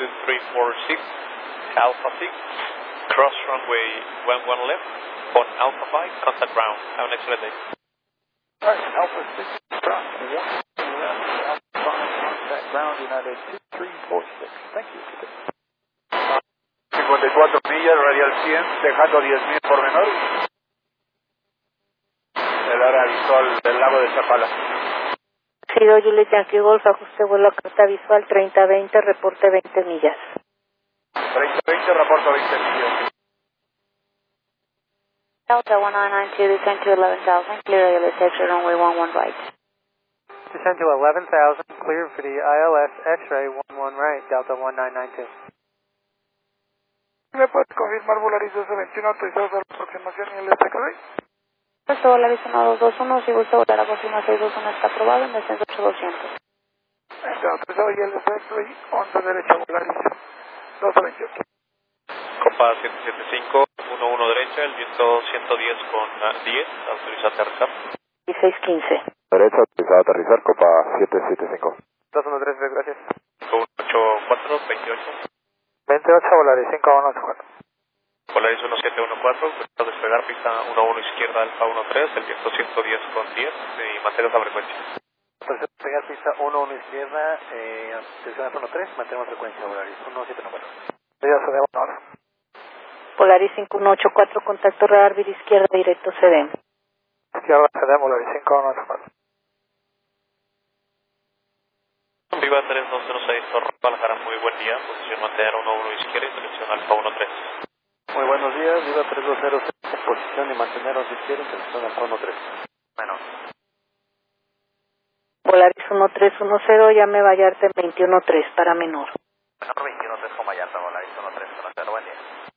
2346, Alpha 6, cross runway 11 left, on Alpha 5, contact ground. Have an excellent day. Alright, Alpha 6, ground 1, Alpha 5, contact ground, United 2346. Thank you. 54 millas, radial 100, dejando 10,000 por menor. El área visual del lago de Chapala. Sido Juliet Yankee Golf, ajuste vuelo a carta visual 3020, reporte 20 millas. 3020, reporto 20 millas. Delta 1992, descend to 11,000, clear ILS X-ray runway 11 right. Descend to 11,000, clear for the ILS X-ray 11 right, Delta 1992. ¿Me puedes confirmar Volaris 1221 autorizados a la aproximación y el X-ray? Puesto Volaris 1221, si gusta volar a confirma 621 está aprobado en descenso 8200. Autorizado y el X-ray, 11 derecha Volaris 1228. Copa 775, 11 derecha, el viento 110 con 10, autorizado a aterrizar. 1615. Derecha, autorizado a aterrizar, Copa 775. 213, gracias. 184, 28. 28, Volaris 5184. Polaris 1714, a despegar pista 11 izquierda Alfa 13, el viento 110 con 10 y mantenga la frecuencia. Despegar pista 11 izquierda, dirección 13, mantenemos frecuencia Volaris 1794. Ya se debe ahora. Polaris 5184, contacto radar vir izquierda directo CDM. Izquierda CDM, Volaris 5184. Viva 3206, Torre Guadalajara, muy buen día, posición mantener 11 izquierda y selección Alfa 13. Muy buenos días, Viva 3206, posición y mantener 11 izquierda y selección Alfa 13. Menos. Polaris 1310, llame Vallarta en 213 para menor. Menor 213 con Vallarta, Volaris 13, buen día.